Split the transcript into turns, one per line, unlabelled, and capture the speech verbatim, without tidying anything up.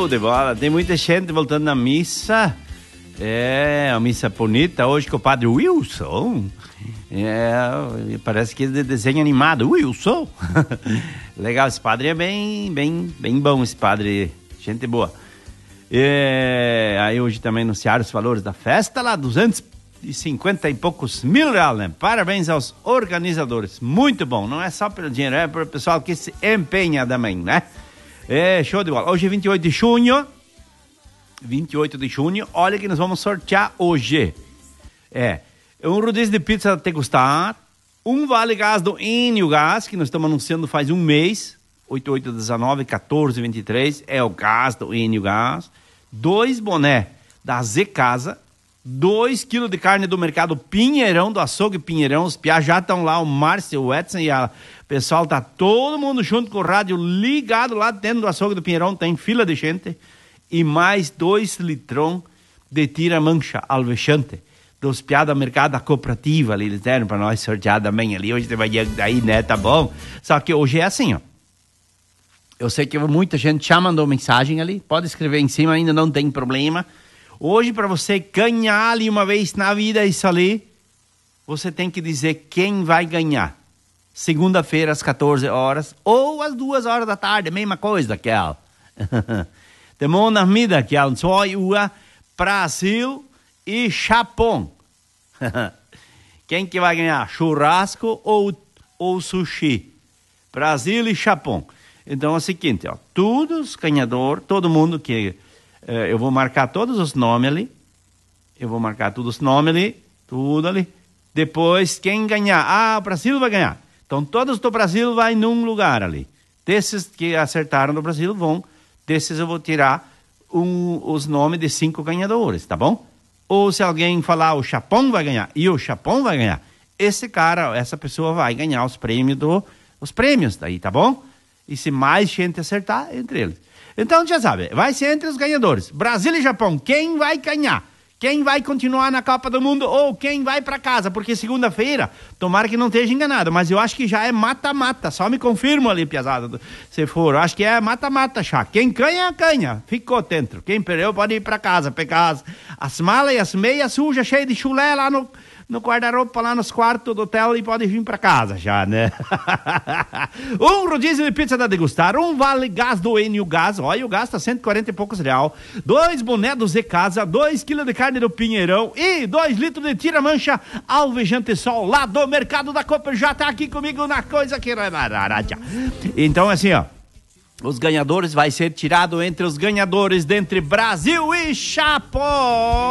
Show de bola. Tem muita gente voltando na missa. É, a missa bonita hoje com o padre Wilson. É, parece que é de desenho animado. Wilson. Legal, esse padre é bem, bem, bem bom, esse padre. Gente boa. É, aí hoje também anunciaram os valores da festa lá, duzentos e cinquenta e poucos mil reais, né? Parabéns aos organizadores. Muito bom, não é só pelo dinheiro, é para o pessoal que se empenha também, né? É, show de bola. Hoje é vinte e oito de junho. vinte e oito de junho. Olha que nós vamos sortear hoje. É, um rodízio de pizza até gostar. Um vale gás do Enio Gás, que nós estamos anunciando faz um mês. oito oito dezenove, quatorze vinte e três. É o gás do Enio Gás. Dois boné da Z Casa. Dois quilos de carne do mercado Pinheirão, do açougue Pinheirão. Os piá já estão lá, o Márcio, o Edson e a... O pessoal tá todo mundo junto com o rádio ligado lá dentro do açougue do Pinheirão. Tem fila de gente. E mais dois litrão de tira-mancha alvejante. Dos piá da mercado da cooperativa ali. Eles deram para nós sortear também ali. Hoje vai daí, né? Tá bom? Só que hoje é assim, ó. Eu sei que muita gente já mandou mensagem ali. Pode escrever em cima, ainda não tem problema. Hoje, para você ganhar ali uma vez na vida isso ali, você tem que dizer quem vai ganhar. Segunda-feira, às quatorze horas, ou às duas horas da tarde, mesma coisa, aquela. Temos na vida, aquela, só o Brasil e Japão. Quem que vai ganhar? Churrasco ou, ou sushi? Brasil e Japão. Então é o seguinte, ó, todos os ganhadores, todo mundo que... Eh, eu vou marcar todos os nomes ali. Eu vou marcar todos os nomes ali. Tudo ali. Depois, quem ganhar? Ah, o Brasil vai ganhar. Então, todos do Brasil vai num lugar ali. Desses que acertaram do Brasil vão. Desses eu vou tirar um, os nomes de cinco ganhadores, tá bom? Ou se alguém falar o Japão vai ganhar e o Japão vai ganhar, esse cara, essa pessoa vai ganhar os prêmios do, os prêmios daí, tá bom? E se mais gente acertar, entre eles. Então, já sabe, vai ser entre os ganhadores. Brasil e Japão, quem vai ganhar? Quem vai continuar na Copa do Mundo ou quem vai para casa? Porque segunda-feira, tomara que não esteja enganado, mas eu acho que já é mata-mata. Só me confirma ali, piazada, se for. Eu acho que é mata-mata já. Quem ganha, ganha. Ficou dentro. Quem perdeu pode ir para casa, pegar as, as malas e as meias sujas, cheias de chulé lá no... no guarda-roupa, lá nos quartos do hotel e pode vir para casa já, né? Um rodízio de pizza da Degustar, um vale gás do Enio Gás, olha, o gás tá cento e quarenta e poucos real, dois boné do Z Casa, dois quilos de carne do Pinheirão e dois litros de tira-mancha alvejante sol lá do mercado da Cooper, já tá aqui comigo na coisa que... Então, assim, ó, os ganhadores vai ser tirado entre os ganhadores dentre Brasil e Japão.